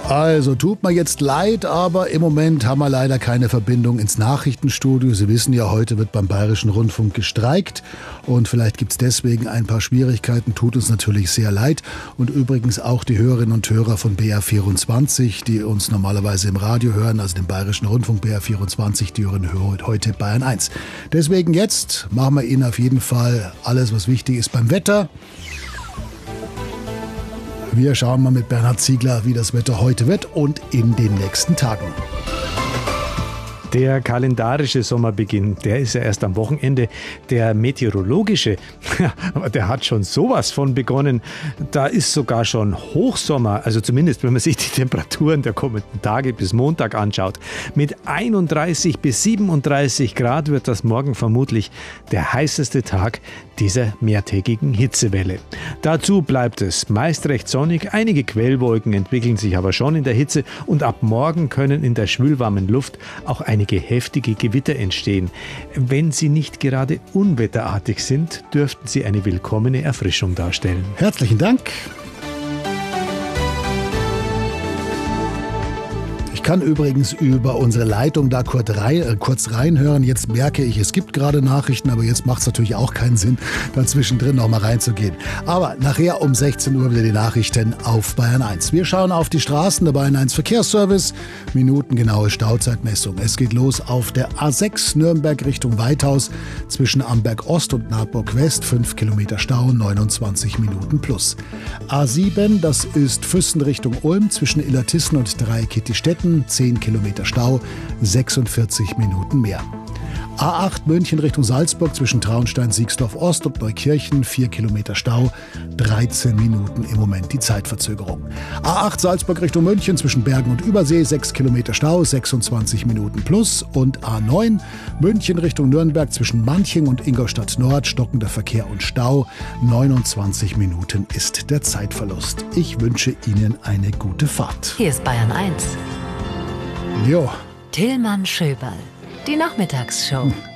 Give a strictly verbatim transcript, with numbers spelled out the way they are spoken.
Also tut mir jetzt leid, aber im Moment haben wir leider keine Verbindung ins Nachrichtenstudio. Sie wissen ja, heute wird beim Bayerischen Rundfunk gestreikt und vielleicht gibt es deswegen ein paar Schwierigkeiten. Tut uns natürlich sehr leid. Und übrigens auch die Hörerinnen und Hörer von B R vierundzwanzig, die uns normalerweise im Radio hören, also den Bayerischen Rundfunk B R vierundzwanzig, die hören heute Bayern eins. Deswegen jetzt machen wir Ihnen auf jeden Fall alles, was wichtig ist beim Wetter. Wir schauen mal mit Bernhard Ziegler, wie das Wetter heute wird und in den nächsten Tagen. Der kalendarische Sommerbeginn, der ist ja erst am Wochenende. Der meteorologische, der hat schon sowas von begonnen. Da ist sogar schon Hochsommer, also zumindest wenn man sich die Temperaturen der kommenden Tage bis Montag anschaut. Mit einunddreißig bis siebenunddreißig Grad wird das morgen vermutlich der heißeste Tag dieser mehrtägigen Hitzewelle. Dazu bleibt es meist recht sonnig, einige Quellwolken entwickeln sich aber schon in der Hitze und ab morgen können in der schwülwarmen Luft auch einige heftige Gewitter entstehen. Wenn sie nicht gerade unwetterartig sind, dürften sie eine willkommene Erfrischung darstellen. Herzlichen Dank. Ich kann übrigens über unsere Leitung da kurz, rein, äh, kurz reinhören. Jetzt merke ich, es gibt gerade Nachrichten, aber jetzt macht es natürlich auch keinen Sinn, da zwischendrin noch mal reinzugehen. Aber nachher um sechzehn Uhr wieder die Nachrichten auf Bayern eins. Wir schauen auf die Straßen, der Bayern eins Verkehrsservice, minutengenaue Stauzeitmessung. Es geht los auf der A sechs Nürnberg Richtung Weithaus zwischen Amberg Ost und Nahtburg West, fünf Kilometer Stau, neunundzwanzig Minuten plus. A sieben, das ist Füssen Richtung Ulm zwischen Illertissen und Dreieckittistetten, zehn Kilometer Stau, sechsundvierzig Minuten mehr. A acht München Richtung Salzburg zwischen Traunstein, Siegsdorf Ost und Neukirchen, vier Kilometer Stau, dreizehn Minuten im Moment die Zeitverzögerung. A acht Salzburg Richtung München zwischen Bergen und Übersee, sechs Kilometer Stau, sechsundzwanzig Minuten plus. Und A neun München Richtung Nürnberg zwischen Manching und Ingolstadt Nord, stockender Verkehr und Stau, neunundzwanzig Minuten ist der Zeitverlust. Ich wünsche Ihnen eine gute Fahrt. Hier ist Bayern eins. Jo. Tillmann Schöberl. Die Nachmittagsshow.